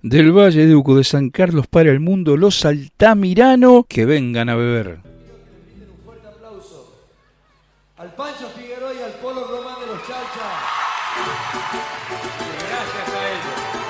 del Valle de Uco de San Carlos para el mundo, los Altamirano, que vengan a beber. Un fuerte aplauso al Pancho Figueroa y al Polo Román de los Chalchas. Gracias a ellos.